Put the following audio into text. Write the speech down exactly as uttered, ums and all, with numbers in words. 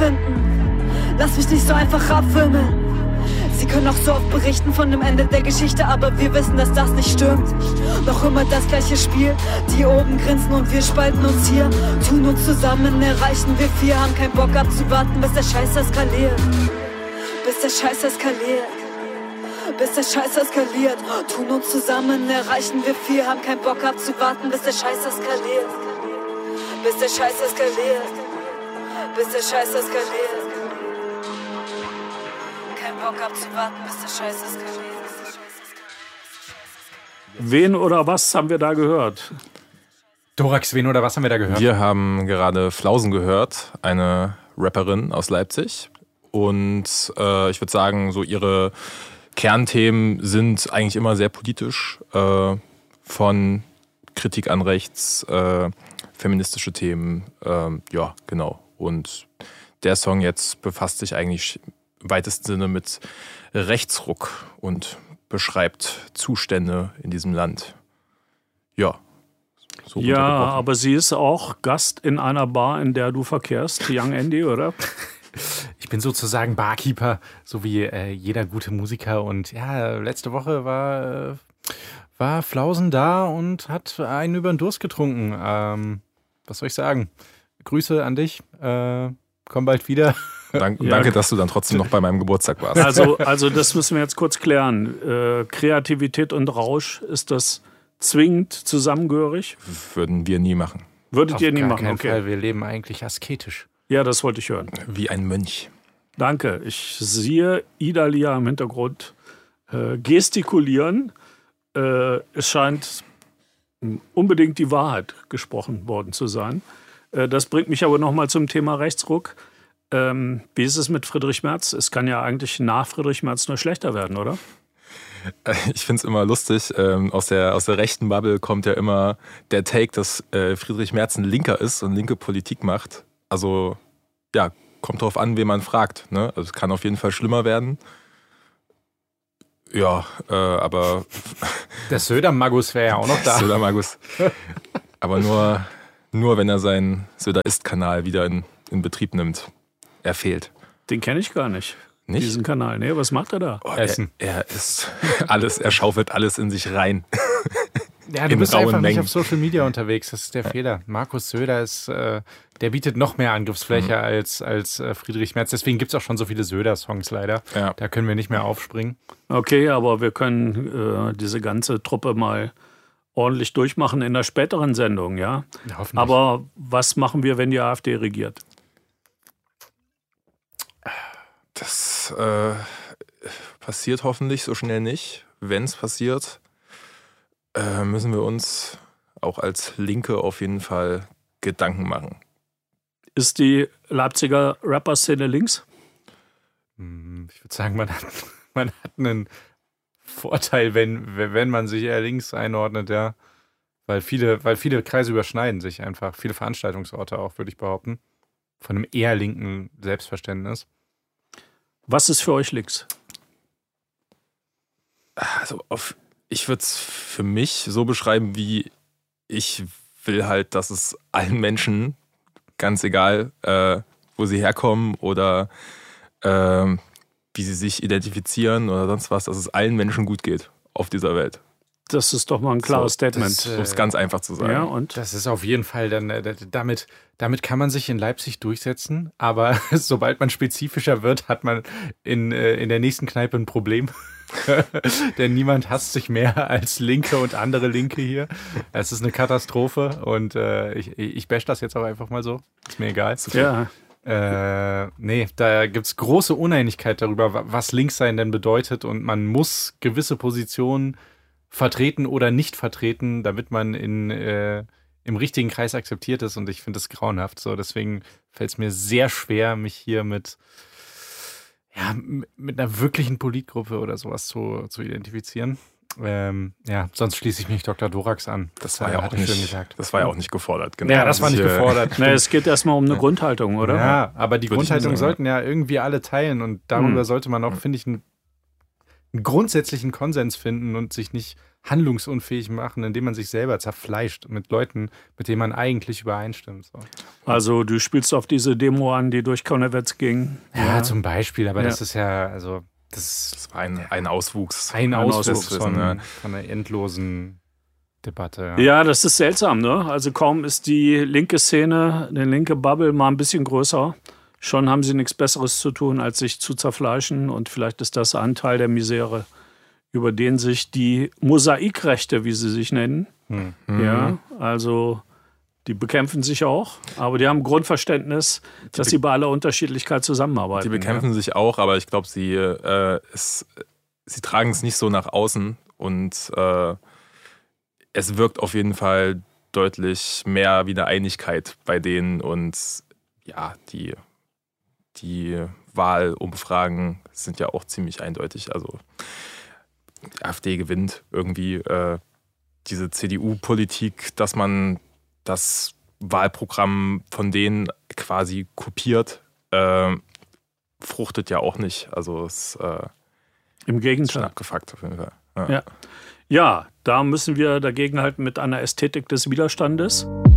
finden. Lass mich nicht so einfach abwimmeln. Sie können auch so oft berichten von dem Ende der Geschichte, aber wir wissen, dass das nicht stimmt. Noch immer das gleiche Spiel, die oben grinsen und wir spalten uns hier. Tun uns zusammen, erreichen wir viel, haben keinen Bock abzuwarten, bis der Scheiß eskaliert. Bis der Scheiß eskaliert. Bis der Scheiß eskaliert. Tun uns zusammen, erreichen wir viel, haben keinen Bock abzuwarten, bis der Scheiß eskaliert. Bis der Scheiß eskaliert. Bis der Scheiß eskaliert. Kein Bock abzuwarten, bis der Scheiß eskaliert. Wen oder was haben wir da gehört? Dorax, wen oder was haben wir da gehört? Wir haben gerade Flausen gehört, eine Rapperin aus Leipzig. Und äh, ich würde sagen, so ihre Kernthemen sind eigentlich immer sehr politisch. Äh, von Kritik an rechts, äh, feministische Themen, äh, ja, genau. Und der Song jetzt befasst sich eigentlich im weitesten Sinne mit Rechtsruck und beschreibt Zustände in diesem Land. Ja. So ja, aber sie ist auch Gast in einer Bar, in der du verkehrst, Young Andy, oder? Ich bin sozusagen Barkeeper, so wie äh, jeder gute Musiker. Und ja, letzte Woche war, äh, war Flausen da und hat einen über den Durst getrunken. Ähm, was soll ich sagen? Grüße an dich. Äh, komm bald wieder. Dank, ja. Danke, dass du dann trotzdem noch bei meinem Geburtstag warst. Also, also das müssen wir jetzt kurz klären. Äh, Kreativität und Rausch, ist das zwingend zusammengehörig? Würden wir nie machen. Würdet Auf ihr nie gar machen? keinen Okay. Fall. Wir leben eigentlich asketisch. Ja, das wollte ich hören. Wie ein Mönch. Danke. Ich sehe Idalia im Hintergrund äh, gestikulieren. Äh, es scheint unbedingt die Wahrheit gesprochen worden zu sein. Äh, das bringt mich aber nochmal zum Thema Rechtsruck. Ähm, wie ist es mit Friedrich Merz? Es kann ja eigentlich nach Friedrich Merz nur schlechter werden, oder? Ich finde es immer lustig, ähm, aus, der, aus der rechten Bubble kommt ja immer der Take, dass äh, Friedrich Merz ein Linker ist und linke Politik macht. Also ja, kommt drauf an, wen man fragt. Ne? Also es kann auf jeden Fall schlimmer werden. Ja, äh, aber... Der Söder-Magus wäre ja auch noch da. Söder-Magus. Aber nur, nur, wenn er seinen Söder-Ist-Kanal wieder in, in Betrieb nimmt. Er fehlt. Den kenne ich gar nicht. Nicht? Diesen Kanal. Nee, was macht er da? Oh, Essen. Er, er ist alles, er schaufelt alles in sich rein. Ja, du In bist rauen einfach Mengen. nicht auf Social Media unterwegs. Das ist der Fehler. Markus Söder ist, äh, der bietet noch mehr Angriffsfläche mhm. als, als äh, Friedrich Merz. Deswegen gibt es auch schon so viele Söder-Songs leider. Ja. Da können wir nicht mehr aufspringen. Okay, aber wir können äh, diese ganze Truppe mal ordentlich durchmachen in der späteren Sendung, ja? Ja, hoffentlich. Aber was machen wir, wenn die AfD regiert? Das äh, passiert hoffentlich so schnell nicht. Wenn es passiert, äh, müssen wir uns auch als Linke auf jeden Fall Gedanken machen. Ist die Leipziger Rapper-Szene links? Ich würde sagen, man hat, man hat einen Vorteil, wenn, wenn man sich eher links einordnet, ja. Weil viele, weil viele Kreise überschneiden sich einfach. Viele Veranstaltungsorte auch, würde ich behaupten. Von einem eher linken Selbstverständnis. Was ist für euch links? Also auf, ich würde es für mich so beschreiben, wie ich will halt, dass es allen Menschen, ganz egal, äh, wo sie herkommen oder äh, wie sie sich identifizieren oder sonst was, dass es allen Menschen gut geht auf dieser Welt. Das ist doch mal ein klares so, Statement. Um es ganz einfach zu sagen. Ja, und? Das ist auf jeden Fall dann, äh, damit, damit kann man sich in Leipzig durchsetzen, aber sobald man spezifischer wird, hat man in, äh, in der nächsten Kneipe ein Problem. Denn niemand hasst sich mehr als Linke und andere Linke hier. Es ist eine Katastrophe und äh, ich, ich bash das jetzt auch einfach mal so. Ist mir egal. Ja. Äh, nee, da gibt es große Uneinigkeit darüber, was Linkssein denn bedeutet und man muss gewisse Positionen vertreten oder nicht vertreten, damit man in, äh, im richtigen Kreis akzeptiert ist und ich finde das grauenhaft. So, deswegen fällt es mir sehr schwer, mich hier mit ja, mit einer wirklichen Politgruppe oder sowas zu, zu identifizieren. Ähm, ja, sonst schließe ich mich Doktor Dorax an. Das war ja auch nicht, schön gesagt. Das war ja auch nicht gefordert. Genau. Ja, das war nicht ich, gefordert. Nee, es geht erstmal um eine Grundhaltung, oder? Ja, aber die Würde Grundhaltung sagen, sollten ja irgendwie alle teilen und darüber mhm. sollte man auch, finde ich, ein einen grundsätzlichen Konsens finden und sich nicht handlungsunfähig machen, indem man sich selber zerfleischt mit Leuten, mit denen man eigentlich übereinstimmt. So. Also du spielst auf diese Demo an, die durch Konnewitz ging. Ja, Ja. zum Beispiel, aber Ja. das ist ja, also das Das war ein, ein Auswuchs. ein Ein Auswuchs Auswuchs, von, ne? von einer endlosen Debatte. Ja, das ist seltsam, ne? Also kaum ist die linke Szene, die linke Bubble mal ein bisschen größer, schon haben sie nichts Besseres zu tun, als sich zu zerfleischen. Und vielleicht ist das ein Teil der Misere, über den sich die Mosaikrechte, wie sie sich nennen, Hm. ja, also die bekämpfen sich auch, aber die haben ein Grundverständnis, dass sie bei aller Unterschiedlichkeit zusammenarbeiten. Die bekämpfen sich auch, aber ich glaube, sie, äh, es, sie tragen es nicht so nach außen und äh, es wirkt auf jeden Fall deutlich mehr wie eine Einigkeit bei denen und ja, die, die Wahlumfragen sind ja auch ziemlich eindeutig. Also die AfD gewinnt irgendwie äh, diese C D U-Politik, dass man das Wahlprogramm von denen quasi kopiert, äh, fruchtet ja auch nicht. Also es äh, Im ist schon Gegenteil. abgefuckt auf jeden Fall. Ja. Ja. Ja, da müssen wir dagegenhalten mit einer Ästhetik des Widerstandes.